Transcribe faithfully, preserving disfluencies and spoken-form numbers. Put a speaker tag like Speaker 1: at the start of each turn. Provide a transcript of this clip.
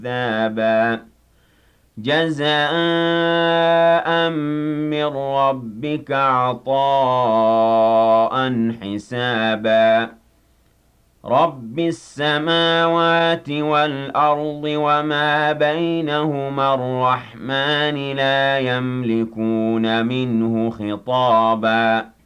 Speaker 1: عذابا جزاء من ربك عطاء حسابا رب السماوات والأرض وما بينهما الرحمن لا يملكون منه خطابا